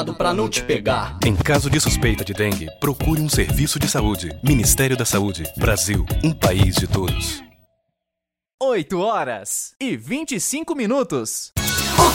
cuidado pra não te pegar. Em caso de suspeita de dengue, procure um serviço de saúde. Ministério da Saúde. Brasil, um país de todos. 8h25.